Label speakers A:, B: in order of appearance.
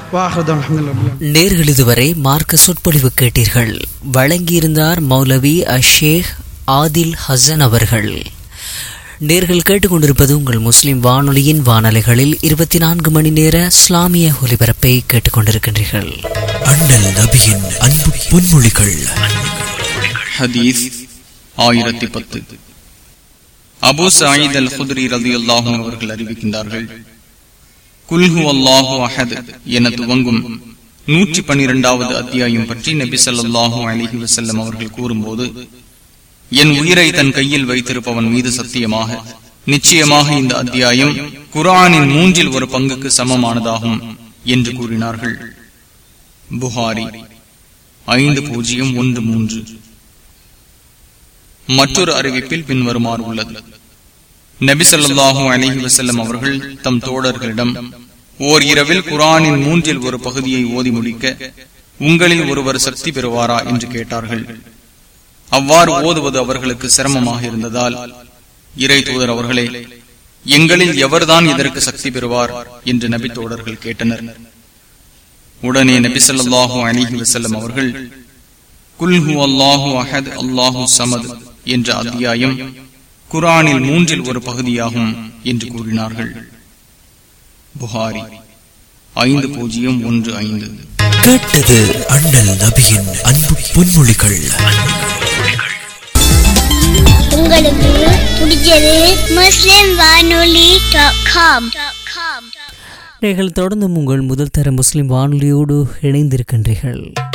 A: நேர்கள் இதுவரை மார்க்க சொற்பொழிவு கேட்டீர்கள். வழங்கியிருந்தார் மௌலவி அஷேக் ஆதில் ஹசன் அவர்கள். நேர்கள் கேட்டுக்கொண்டிருப்பது உங்கள் முஸ்லிம் வானொலியின் வானொலிகளில் 24 மணி நேர இஸ்லாமிய ஒலிபரப்பை கேட்டுக்கொண்டிருக்கின்றீர்கள்.
B: அண்ணல் நபியின் அன்பு பொன்மொழிகள்.
C: ஹதீஸ் 1010. அபூ சயீத் அல்-குத்ரி ரலியல்லாஹு அன்ஹு அவர்கள் அறிவிக்கின்றார்கள், குல் ஹுவல்லாஹு அஹத் என துவங்கும் 112வது அத்தியாயம் பற்றி நபி ஸல்லல்லாஹு அலைஹி வஸல்லம் அவர்கள் கூறும்போது, என் உயிரை தன் கையில் வைத்திருப்பவன் மீது சத்தியமாக, நிச்சயமாக இந்த அத்தியாயம் குர்ஆனின் 1/3 சமமானதாகும் என்று கூறினார்கள். புகாரி 5013. மற்றொரு அறிவிப்பில் பின்வருமாறு உள்ளது. நபி ஸல்லல்லாஹு அலைஹி வஸல்லம் அவர்கள் தம் தோழர்களிடம், ஓர் இரவில் குர்ஆனின் 1/3 ஓதி முடிக்க உங்களில் ஒருவர் சக்தி பெறுவாரா என்று கேட்டார்கள். அவ்வாறு ஓதுவது அவர்களுக்கு சிரமமாக இருந்ததால், இறை தூதர் அவர்களே, எங்களில் எவர்தான் இதற்கு சக்தி பெறுவார் என்று நபி தோழர்கள் கேட்டனர். உடனே நபி ஸல்லல்லாஹு அலைஹி வஸல்லம் அவர்கள், குல் ஹுவல்லாஹு அஹத் அல்லாஹு ஸமத் என்ற அத்தியாயம் குர்ஆனில் 1/3 என்று கூறினார்கள். புகாரி 5015.
B: கேட்டது அண்ணல் நபியின் அன்பு பொன்மொழிகள்.
D: உங்களுக்கு பிடிச்சது muslimwanoli.com.
A: நீங்கள் தொடர்ந்து உங்கள் முதல் தர முஸ்லிம் வானொலியோடு இணைந்திருக்கின்றீர்கள்.